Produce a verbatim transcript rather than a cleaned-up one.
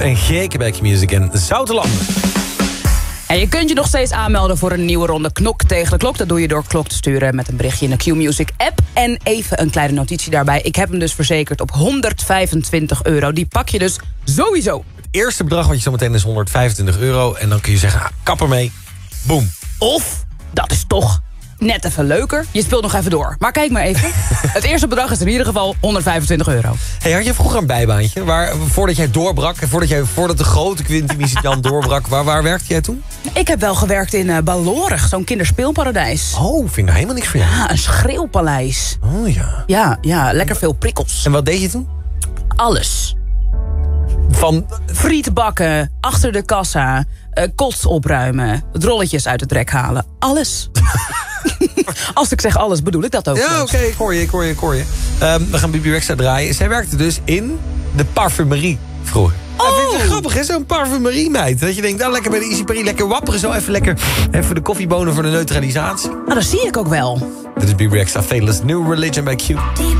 en Geke bij Q-Music en Zoutelanden. En je kunt je nog steeds aanmelden voor een nieuwe ronde Knok tegen de Klok. Dat doe je door Klok te sturen met een berichtje in de Q-Music app. En even een kleine notitie daarbij. Ik heb hem dus verzekerd op honderdvijfentwintig euro. Die pak je dus sowieso. Het eerste bedrag wat je zo meteen is honderdvijfentwintig euro. En dan kun je zeggen, ah, kap ermee. Boom. Of, dat is toch net even leuker. Je speelt nog even door. Maar kijk maar even. Het eerste bedrag is in ieder geval honderdvijfentwintig euro. Hey, had je vroeger een bijbaantje? Waar, voordat jij doorbrak, voordat, jij, voordat de grote Quinty Jan doorbrak, waar, waar werkte jij toen? Ik heb wel gewerkt in uh, Balorig, zo'n kinderspeelparadijs. Oh, vind ik nou helemaal niks voor jou. Ja, een schreeuwpaleis. Oh ja. Ja, ja, lekker veel prikkels. En wat deed je toen? Alles. Van Friet bakken, achter de kassa, uh, kots opruimen, rolletjes uit het drek halen. Alles. Als ik zeg alles, bedoel ik dat ook. Ja, oké, okay, ik hoor je, ik hoor je, ik hoor je. Um, we gaan Bibi Rexha draaien. Zij werkte dus in de parfumerie vroeger. Oh. Dat vind ik grappig, hè? Zo'n parfumeriemeid. Dat je denkt, nou, lekker bij de Easy Paris, lekker wapperen. Zo even lekker even de koffiebonen voor de neutralisatie. Nou, dat zie ik ook wel. Dit is Bibi Rexha, Faithless New Religion bij Q.